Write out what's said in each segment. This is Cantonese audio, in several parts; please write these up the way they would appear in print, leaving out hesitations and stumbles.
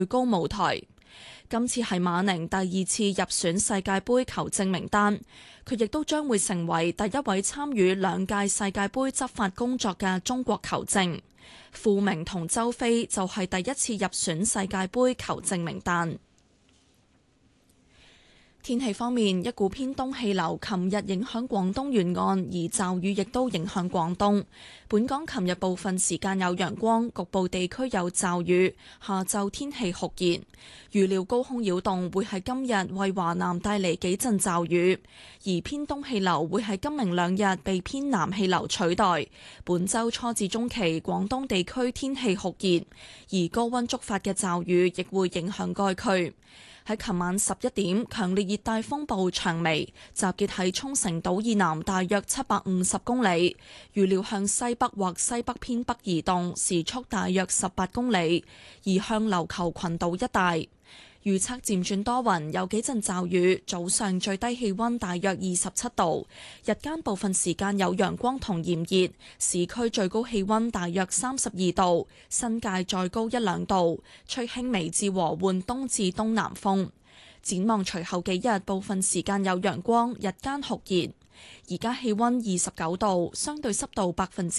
高舞台。今次係馬寧第2次入選世界盃球證名單，佢亦都將會成為第一位參與2屆世界盃執法工作嘅中國球證。傅明同周飛就係第一次入選世界盃球證名單。天氣方面，一股偏東氣流琴日影響廣東沿岸，而驟雨亦都影響廣東。本港琴日部分時間有陽光，局部地區有驟雨。下晝天氣酷熱，預料高空擾動會喺今日為華南帶嚟幾陣驟雨，而偏東氣流會喺今明2日被偏南氣流取代。本週初至中期，廣東地區天氣酷熱，而高溫觸發嘅驟雨亦會影響該區。喺琴晚11點，強烈熱帶風暴長眉集結喺沖繩島以南大約750公里，預料向西北或西北偏北移動，時速大約18公里，移向琉球群島一帶。預測漸轉多雲，有幾陣驟雨，早上最低氣溫大約27度，日間部分時間有陽光同炎熱，市區最高氣溫大約32度，新界再高1-2度，吹輕微至和緩東至東南風。展望隨後幾日，部分時間有陽光，日間酷熱。而家氣溫29度，相對濕度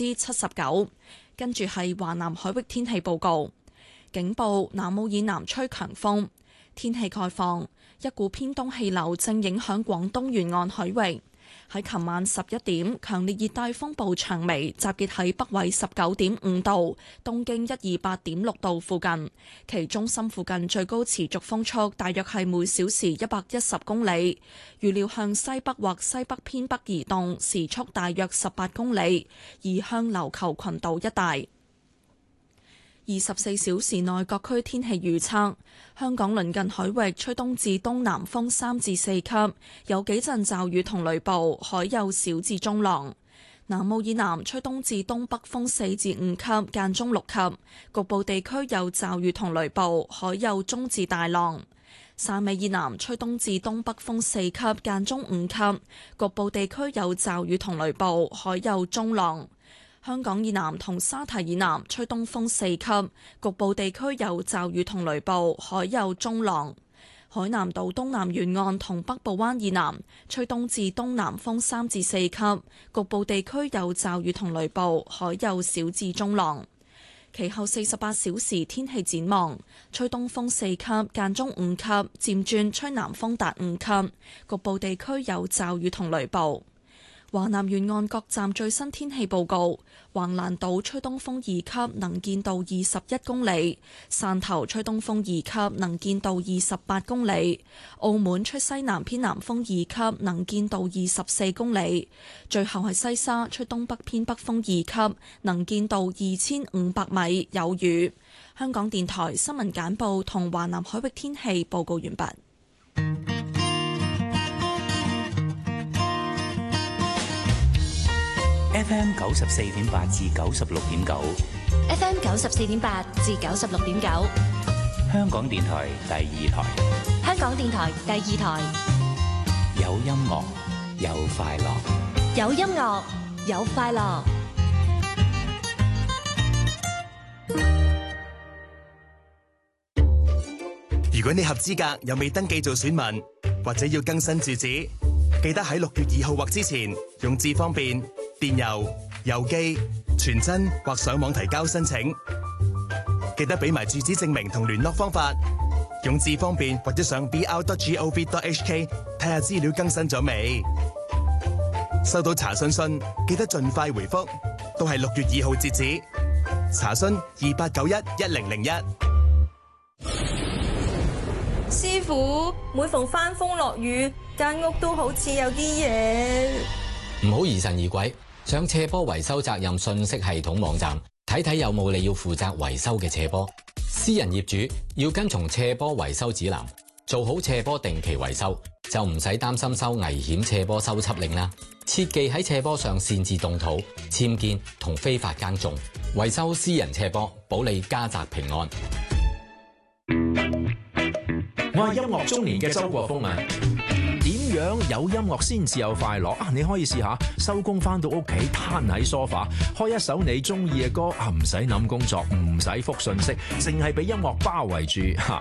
79%。跟住係華南海域天氣報告，警報：南澳以南吹強風。天氣概況，一股偏東氣流正影響廣東沿岸海域。喺琴晚11點，強烈熱帶風暴長眉集結喺北緯19.5度、東經128.6度附近，其中心附近最高持續風速大約係每小時110公里，預料向西北或西北偏北移動，時速大約18公里，移向琉球群島一帶。24小時內各區天氣預測：香港鄰近海域吹東至東南風3至4級，有幾陣驟雨同雷暴，海有小至中浪。南澳以南吹東至東北風4至5級，間中6級，局部地區有驟雨同雷暴，海有中至大浪。汕尾以南吹東至東北風4級，間中5級，局部地區有驟雨同雷暴，海有中浪。香港以南同沙堤以南吹東風4級，局部地區有驟雨同雷暴，海有中浪。海南島東南沿岸同北部灣以南吹東至東南風3至4級，局部地區有驟雨同雷暴，海有小至中浪。其後48小時天氣展望：吹東風4級，間中5級，漸轉吹南風達5級，局部地區有驟雨同雷暴。華南沿岸各站最新天氣報告：橫瀾島吹東風2級，能見度21公里；汕頭吹東風2級，能見度28公里；澳門吹西南偏南風2級，能見度24公里；最後係西沙吹東北偏北風2級，能見度2500米，有雨。香港電台新聞簡報同華南海域天氣報告完畢。 FM 94.8至96.9 ，FM 94.8至96.9， 香港電台第2台， 香港電台第2台， 有音樂有快樂， 有音樂有快樂。 如果你合資格又未登記做選民，或者要更新住址，記得喺6月2號或之前用智方便、電郵、郵寄、傳真或上網提交申請。記得俾埋住址證明同聯絡方法，用智方便或者上 br.gov.hk 睇下資料更新咗未。收到查詢信記得盡快回覆，都係6月2號截止。查詢28911001。 師傅，每逢翻風落雨，間屋都好似有啲嘢。 唔好疑神疑鬼，上斜坡維修責任信息系統網站睇睇有冇你要負責維修嘅斜坡。私人業主要跟從斜坡維修指南，做好斜坡定期維修，就唔使擔心收危險斜坡修葺令啦。切忌喺斜坡上擅自動土、僭建同非法耕種，維修私人斜坡，保你家宅平安。 我係音樂中年嘅周國峰啊！ 點樣有音樂先至有快樂啊？你可以試下收工翻到屋企攤喺梳化，開一首你中意嘅歌啊，唔使諗工作，唔使覆信息，淨係俾音樂包圍住嚇。